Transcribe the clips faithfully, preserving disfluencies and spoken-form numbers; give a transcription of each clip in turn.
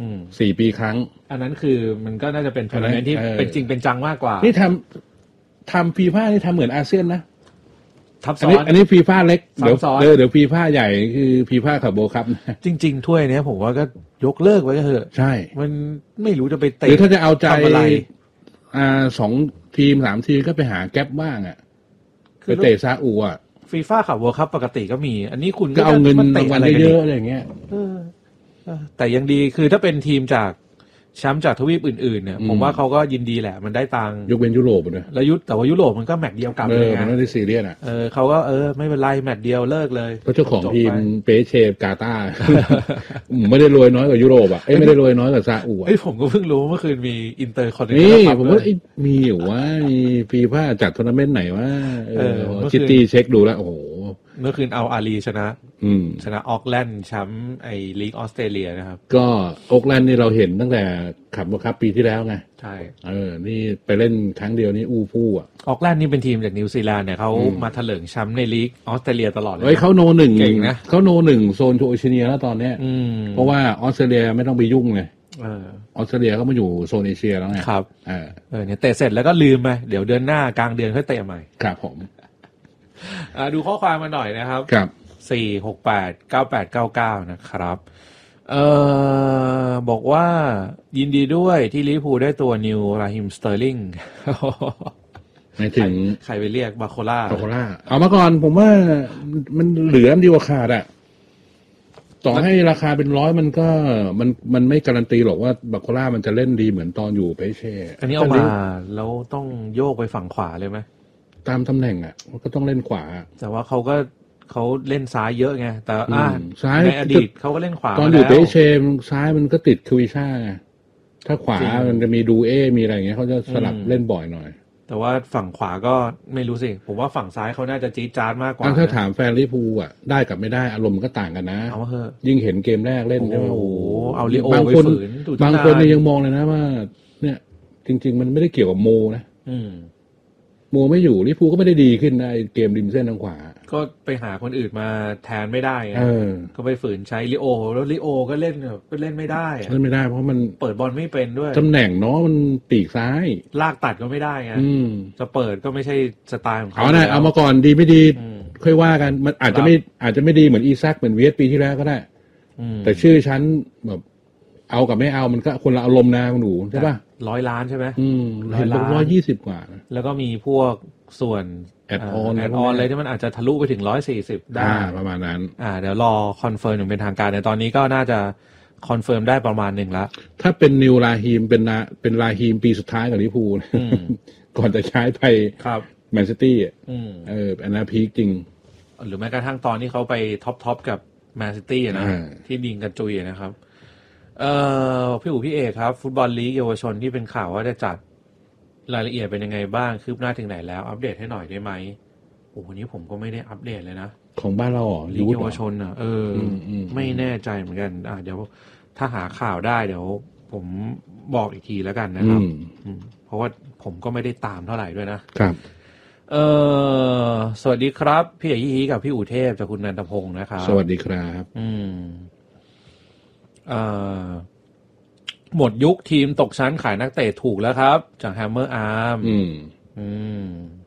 สี่ปีครั้งอันนั้นคือมันก็น่าจะเป็นทัวร์นาเมนต์ที่เป็นจริงเป็นจังมากกว่านี่ทำทำฟีฟ่านี่ทำเหมือนอาเซียนนะทับซ้อนอันนี้ฟีฟ่าเล็กเดี๋ยวเออเดี๋ยวฟีฟ่าใหญ่คือฟีฟ่าคาร์โบครับจริงๆถ้วยเนี้ยผมว่าก็ยกเลิกไว้ก็เถอะใช่มันไม่รู้จะไปเตะหรือถ้าจะเอาใจอ่าสองทีมสามทีมก็ไปหาแก๊ปบ้างอ่ะไปเตะซาอุอ่ะฟีฟ่าคาร์โบครับปกติก็มีอันนี้คุณก็เอาเงินรางวัลเยอะๆอะไรอย่างเงี้ยแต่ยังดีคือถ้าเป็นทีมจากแชมป์จากทวีปอื่นๆเนี่ยผมว่าเขาก็ยินดีแหละมันได้ตังค์ยกเว้นยุโรปเลยแล้วยุแต่ว่ายุโรปมันก็แมตช์เดียวกลับเลยไงมันไม่ได้ซีเรียสอ่ะเออเขาก็เออไม่เป็นไรแมตช์เดียวเลิกเลยเพราะเจ้าของทีมเปเชฟกาตาร์ไม่ได้รวยน้อยกว่ายุโรปอ่ะเอ้ยไม่ได้รวยน้อยกว่าซาอุอ่ะเอ้ยผมก็เพิ่งรู้เมื่อคืนมีอินเตอร์คอนเนคชั่นนี่ผมว่ามีอยู่ว่ามีฟีฟ่าจัดทัวร์นาเมนต์ไหนว่าเออซิตี้เช็คดูแล้วโอ้โหเมื่อคืนเอาอาลีชนะชนะออกแลนด์แชมป์ไอ้ลีกออสเตรเลียนะครับก็ออกแลนด์นี่เราเห็นตั้งแต่ขับมาครับปีที่แล้วไงใช่เออนี่ไปเล่นครั้งเดียวนี่อู้ฟู่อ่ะออกแลนด์นี่เป็นทีมจากนิวซีแลนด์เนี่ยเขามาเถลิงแชมป์ในลีกออสเตรเลียตลอดเลยเฮ้ยเขาโนหนึ่งเก่งนะเขาโนหนึ่งโซนโอเชียเนียแล้วตอนเนี้ยเพราะว่าออสเตรเลียไม่ต้องไปยุ่งเลยออสเตรเลียก็มาอยู่โซนเอเชียแล้วไงครับเออเออเนี่ยเตะเสร็จแล้วก็ลืมไปเดี๋ยวเดือนหน้ากลางเดือนค่อยเตะใหม่ครับผมดูข้อความมาหน่อยนะครับครับสี่ หก แปด เก้า แปด เก้า เก้านะครับเอ่อบอกว่ายินดีด้วยที่ลิเวอร์พูลได้ตัวนิวราฮิมสเตอร์ลิงไม่ถึงใครไปเรียกบาโคล่าบาโคล่าเอามาก่อนผมว่ามันเหลือดีกว่าขาดอะต่อให้ราคาเป็นร้อยมันก็มันมันไม่การันตีหรอกว่าบาโคล่ามันจะเล่นดีเหมือนตอนอยู่เปเช่อันนี้เอามาแล้วต้องโยกไปฝั่งขวาเลยไหมตามตำแหน่งอ่ะก็ต้องเล่นขวาแต่ว่าเขาก็เขาเล่นซ้ายเยอะไงแต่อ่าในอดีตเขาก็เล่นขวาตอนอยู่เปเช่ซ้ายมันก็ติดคิวิช่าไงถ้าขวามันจะมีดูเอมีอะไรอย่างเงี้ยเขาจะสลับเล่นบ่อยหน่อยแต่ว่าฝั่งขวาก็ไม่รู้สิผมว่าฝั่งซ้ายเขาน่าจะจี๊ดจ๊าดมากกว่าถ้าถามแฟนลิเวอร์พูลอ่ะได้กับไม่ได้อารมณ์ก็ต่างกันนะเอาเถอะยิ่งเห็นเกมแรกเล่นใช่ไหมโอ้โหเอาลิโอไปฝืนบางคนเนี่ยยังมองเลยนะว่าเนี่ยจริงๆมันไม่ได้เกี่ยวกับโมนะโมไม่อยู่ลิเวอร์พูลก็ไม่ได้ดีขึ้นในเกมริมเส้นทางขวาก็ไปหาคนอื่นมาแทนไม่ได้ไงก็ไปฝืนใช้ลิโอแล้วลิโอก็เล่นก็เล่นไม่ได้เล่นไม่ได้เพราะมันเปิดบอลไม่เป็นด้วยตำแหน่งเนาะมันปีกซ้ายลากตัดก็ไม่ได้ไงจะเปิดก็ไม่ใช่สไตล์ของเขาเอาได้เอามาก่อนดีไม่ดีค่อยว่ากันมันอาจจะไม่อาจจะไม่ดีเหมือนอีซักเหมือนเวียดปีที่แล้วก็ได้แต่ชื่อชั้นแบบเอากับไม่เอามันก็คนละอารมณ์นะคุณหนูใช่ป่ะร้อยล้านใช่ไหมอืมร้อยล้านร้อยยี่สิบกว่าแล้วก็มีพวกส่วนแอดออนแอดออนอะไรที่มันอาจจะทะลุไปถึงร้อยสี่สิบได้ประมาณนั้นอ่าเดี๋ยวรอคอนเฟิร์มอย่างเป็นทางการในตอนนี้ก็น่าจะคอนเฟิร์มได้ประมาณหนึ่งแล้วถ้าเป็นนิวลาฮีมเป็นนาเป็นลาฮีมปีสุดท้ายกับลิเวอร์พูลก่อนจะย้ายไปแมนซิตี้เอออันนั้นพีคจริงหรือแม้กระทั่งตอนที่เขาไปท็อปท็อปกับแมนซิตี้นะที่ดิงกันจุยนะครับเอ่อพี่อู๋พี่เอกครับฟุตบอลลีกเยาวชนที่เป็นข่าวว่าจะจัดรายละเอียดเป็นยังไงบ้างคืบหน้าถึงไหนแล้วอัปเดตให้หน่อยได้ไหมโอ้โหนี้ผมก็ไม่ได้อัปเดตเลยนะของบ้านเราลีกเยาวชนอ่ะเออไม่แน่ใจเหมือนกันอ่ะเดี๋ยวถ้าหาข่าวได้เดี๋ยวผมบอกอีกทีแล้วกันนะครับเพราะว่าผมก็ไม่ได้ตามเท่าไหร่ด้วยนะครับเออสวัสดีครับพี่เอกฮีกับพี่อู๋เทพจากคุณนันทพงศ์นะครับสวัสดีครับอืมเอ่อหมดยุคทีมตกชั้นขายนักเตะถูกแล้วครับจากแฮมเมอร์อาร์มอืมอืม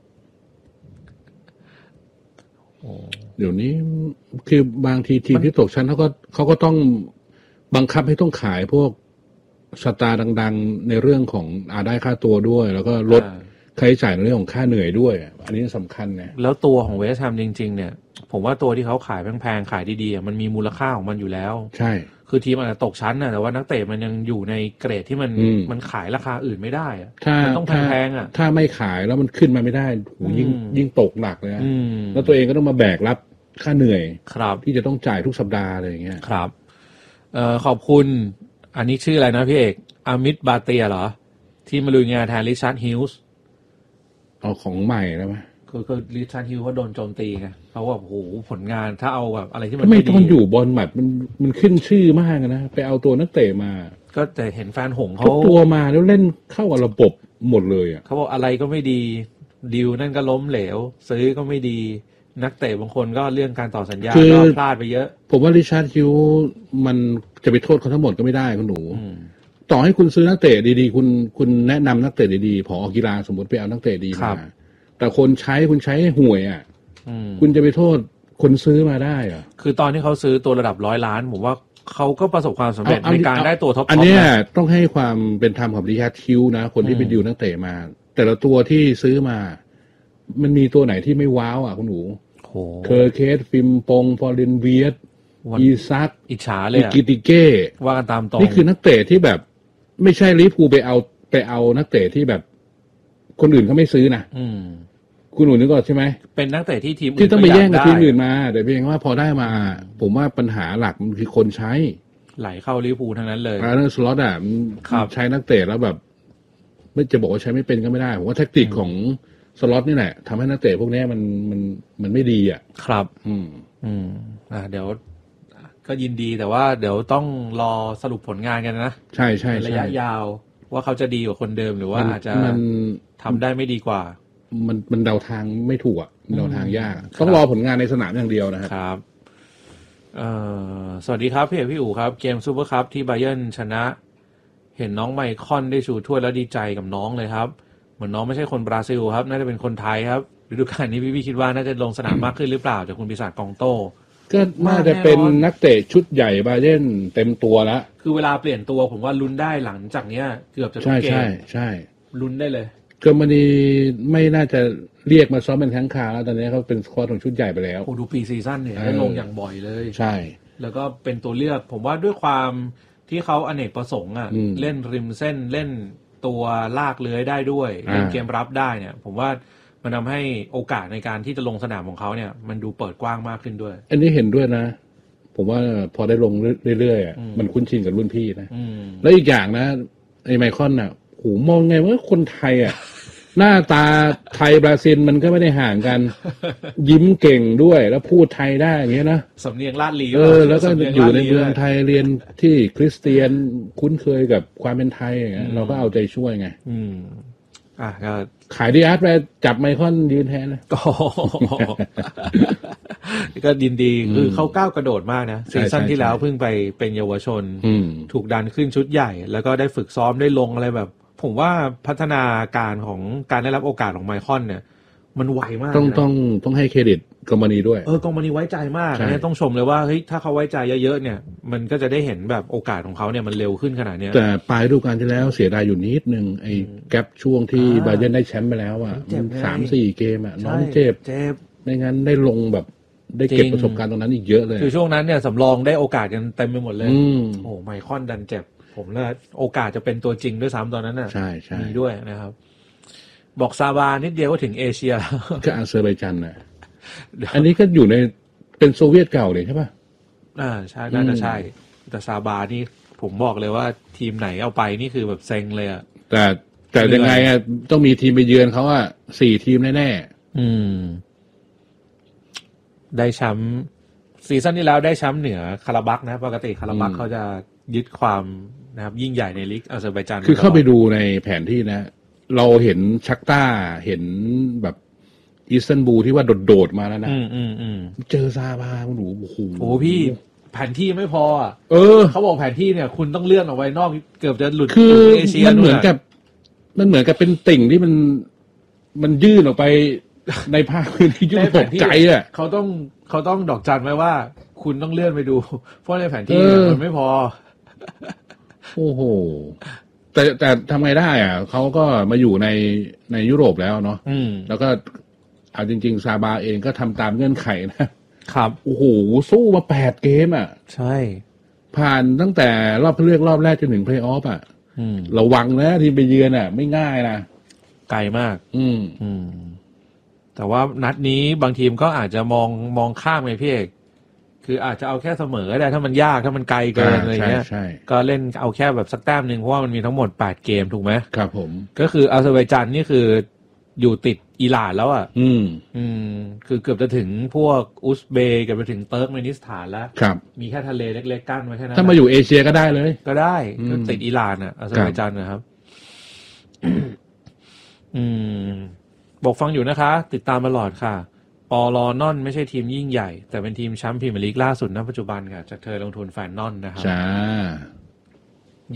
เดี๋ยวนี้คือบางทีทีมที่ตกชั้นเขาก็เขาก็ต้องบังคับให้ต้องขายพวกสตาร์ดังๆในเรื่องของอาได้ค่าตัวด้วยแล้วก็ลดค่าใช้จ่ายในเรื่องของค่าเหนื่อยด้วยอันนี้สำคัญนะแล้วตัวของเวสต์แฮมจริงๆเนี่ยผมว่าตัวที่เขาขายแพงๆขายดีๆมันมีมูลค่าของมันอยู่แล้วใช่คือทีมอาจจะตกชั้นนะแต่ว่านักเตะมันยังอยู่ในเกรดที่มันมันขายราคาอื่นไม่ได้อะมันต้องแพงๆอ่ะถ้าไม่ขายแล้วมันขึ้นมาไม่ได้โหยิ่งยิ่งตกหนักเลยนะแล้วตัวเองก็ต้องมาแบกรับค่าเหนื่อยครับที่จะต้องจ่ายทุกสัปดาห์อะไรอย่างเงี้ยครับเอ่อขอบคุณอันนี้ชื่ออะไรนะพี่เอกอามิดบาเตียเหรอที่มาลุยงานแทนริชาร์ดฮิลส์เอาของใหม่แล้วไหมคือคือริชาร์ดฮิลส์เขาโดนโจมตีไงเขาแบบโหผลงานถ้าเอาแบบอะไรที่มันไม่ดีมันอยู่บอลหมัดมันมันขึ้นชื่อมากนะไปเอาตัวนักเตะมาก็แต่เห็นแฟนหงเขาทุกตัวมาแล้วเล่นเข้ากับระบบหมดเลยอ่ะเขาบอกอะไรก็ไม่ดีดีลนั่นก็ล้มเหลวซื้อก็ไม่ดีนักเตะบางคนก็เรื่องการต่อสัญญาคือก็พลาดไปเยอะผมว่าริชาร์ดฮิวมันจะไปโทษเขาทั้งหมดก็ไม่ได้คุณหนูต่อให้คุณซื้อนักเตะดีๆคุณคุณแนะนำนักเตะดีๆผอกีฬาสมมติไปเอานักเตะดีมาแต่คนใช้คุณใช้ห่วยอ่ะคุณจะไปโทษคนซื้อมาได้เหรอคือตอนที่เขาซื้อตัวระดับร้อยล้านผมว่าเขาก็ประสบความสำเร็จในการได้ตัวท็อปๆอันนี้ต้องให้ความเป็นธรรมกับริชาร์ดฮิวนะคนที่ไปดิวนักเตะมาแต่ละตัวที่ซื้อมามันมีตัวไหนที่ไม่ว้าวอ่ะคุณหนูเคอร์เคสฟิมปงฟอร์เรนเวียตอีซักอิจฉาเลยกิติเก้ว่ากันตามตรงนี่คือนักเตะที่แบบไม่ใช่ลิเวอร์พูลไปเอาไปเอานักเตะที่แบบคนอื่นเขาไม่ซื้อนะคุณหนูนึกออกใช่ไหมเป็นนักเตะที่ทีมที่ต้องไปแย่งกับทีมอื่นมาแต่เพียงว่าพอได้มาผมว่าปัญหาหลักมันคือคนใช้ไหลเข้าลิเวอร์พูลทั้งนั้นเลยอาร์เนอร์สล็อตอ่ะใช้นักเตะแล้วแบบไม่จะบอกว่าใช้ไม่เป็นก็ไม่ได้ผมว่าแทคติกของสล็อตนี่แหละทำให้นักเตะพวกนี้มันมันมันไม่ดีอ่ะครับอืมอืมอ่าเดี๋ยวก็ยินดีแต่ว่าเดี๋ยวต้องรอสรุปผลงานกันนะใช่ใช่ระยะยาวว่าเขาจะดีกว่าคนเดิมหรือว่าอาจจะทำได้ไม่ดีกว่ามันมันเดาทางไม่ถูกอ่ะเดาทางยากต้องรอผลงานในสนามอย่างเดียวนะครับเอ่อสวัสดีครับพี่เอกพี่อู๋ครับเกมซูเปอร์คัพที่ไบเยิร์นชนะเห็นน้องไมคอนได้ชูถ้วยแล้วดีใจกับน้องเลยครับเหมือนน้องไม่ใช่คนบราซิลครับน่าจะเป็นคนไทยครับฤดูกาลนี้พี่พี่คิดว่าน่าจะลงสนามมากขึ้นหรือเปล่าจากคุณปีศาจกองโต้ก็น่าจะเป็นนักเตะชุดใหญ่ไบเยิร์นเต็มตัวแล้วคือเวลาเปลี่ยนตัวผมว่าลุ้นได้หลังจากเนี้ยเกือบจะทุกเกมใช่ใช่ใช่ลุ้นได้เลยเกอร์มานีไม่น่าจะเรียกมาซ้อมเป็นครั้งคราวแล้วตอนนี้เขาเป็นสควอตของชุดใหญ่ไปแล้วโอ้ดูปีซีซั่นเนี่ยได้ลงอย่างบ่อยเลยใช่แล้วก็เป็นตัวเลือกผมว่าด้วยความที่เขาอเนกประสงค์อ่ะเล่นริมเส้นเล่นตัวลากเลื้อยได้ด้วยเล่นเกมรับได้เนี่ยผมว่ามันทำให้โอกาสในการที่จะลงสนามของเขาเนี่ยมันดูเปิดกว้างมากขึ้นด้วยอันนี้เห็นด้วยนะผมว่าพอได้ลงเรื่อยๆมันคุ้นชินกับรุ่นพี่นะแล้วอีกอย่างนะไอ้ไมคอนน่ะโหมองไงว่าคนไทยอ่ะหน้าตาไทยบราซิลมันก็ไม่ได้ห่างกันยิ้มเก่งด้วยแล้วพูดไทยได้อย่างเงี้ยนะสำเนียงลาดลีเออแล้วก็อยู่ในเมืองไทยเรียนที่คริสเตียนคุ้นเคยกับความเป็นไทยอย่างเงี้ยเราก็เอาใจช่วยไงอืมอ่ะก็ขายดีอาร์ตไปจับไมคอนยืนแทนเลยก็ก็ดินดีคือเขาก้าวกระโดดมากนะซีซั่นที่แล้วเพิ่งไปเป็นเยาวชนถูกดันขึ้นชุดใหญ่แล้วก็ได้ฝึกซ้อมได้ลงอะไรแบบผมว่าพัฒนาการของการได้รับโอกาสของไมคอนเนี่ยมันไวมากต้องต้องต้องให้เครดิตกอมานีด้วยเออกอมานีไว้ใจมากอันนี้ต้องชมเลยว่าเฮ้ยถ้าเขาไว้ใจเยอะๆเนี่ยมันก็จะได้เห็นแบบโอกาสของเขาเนี่ยมันเร็วขึ้นขนาดนี้แต่ปลายฤดูกาลที่แล้วเสียดายอยู่นิดนึงไอ้แกปช่วงที่บาเยิร์นได้แชมป์ไปแล้วอ่ะสามสี่เกมอ่ะน้องเจ็บเจ็บไม่งั้นได้ลงแบบได้เก็บประสบการณ์ตรงนั้นอีกเยอะเลยคือช่วงนั้นเนี่ยสำรองได้โอกาสกันเต็มไปหมดเลยโอ้ไมคอนดันเจ็บผมเลยโอกาสจะเป็นตัวจริงด้วยซ้ำตอนนั้นน่ะใช่ใช่มีด้วยนะครับบอกซาบานิดเดียวก็ถึงเอเชียก็อาเซอร์ไบจันน่ะอันนี้ก็อยู่ในเป็นโซเวียตเก่าเลยใช่ป่ะอ่าใช่น่าจะใช่แต่ซาบานี่ผมบอกเลยว่าทีมไหนเอาไปนี่คือแบบเซ็งเลยอ่ะแต่แต่ยังไงอ่ะต้องมีทีมไปเยือนเขาอ่ะสี่ทีมแน่ๆอืมได้แชมป์ซีซั่นที่แล้วได้แชมป์เหนือคาราบักนะปกติคาราบักเขาจะยึดความนะครับยิ่งใหญ่ในลีกอาเซอร์ไบจานคือเข้าไปดูในแผนที่นะเราเห็นชักต้าเห็นแบบอิสตันบูลที่ว่าโดดๆมาแล้วนะอืมอืมอืมเจอซาบาคุณหนูโอ้โหโอ้พี่แผนที่ไม่พออ่ะเออเขาบอกแผนที่เนี่ยคุณต้องเลื่อนออกไปนอกเกือบจะหลุดคือมันเหมือนกับมันเหมือนกับเป็นติ่งที่มันมันยื่นออกไปในภาคพื้นที่ยุโรปไกลอ่ะเขาต้องเขาต้องดอกจันไว้ว่าคุณต้องเลื่อนไปดูเพราะในแผนที่มันไม่พอโอ้โหแต่แต่ทำไงได้อ่ะเขาก็มาอยู่ในในยุโรปแล้วเนาะแล้วก็เอาจริงๆซาบาเองก็ทำตามเงื่อนไขนะครับโอ้โหสู้มาแปดเกมอ่ะใช่ผ่านตั้งแต่รอบเลือกรอบแรกจนถึงเพลย์ออฟอ่ะระวังนะทีมไปเยือนอ่ะไม่ง่ายนะไกลมากอืมอืมแต่ว่านัดนี้บางทีมก็อาจจะมองมองข้ามไงพี่เอกคืออาจจะเอาแค่เสมอได้ถ้ามันยากถ้ามันไกลเกินอะไรเงี้ยก็เล่นเอาแค่แบบสักแต้มนึงเพราะว่ามันมีทั้งหมดแปดเกมถูกไหมครับผมก็คืออาเซอร์ไบจานนี่คืออยู่ติดอิหร่านแล้วอ่ะอืมอืมคือเกือบจะถึงพวกอุซเบย์เกือบจะถึงเติร์กเมนิสถานแล้วครับมีแค่ทะเลเล็กๆกั้นไว้แค่นั้นถ้ามาอยู่เอเชียก็ได้เลยก็ได้ก็ติดอิหร่านอ่ะอาเซอร์ไบจานนะครับอืมบอกฟังอยู่นะคะติดตามตลอดค่ะปอลอนอนไม่ใช่ทีมยิ่งใหญ่แต่เป็นทีมแชมป์พรีเมียร์ลีกล่าสุดณปัจจุบันค่ะจากเธอลงทุนแฟนนอนนะครับจ้า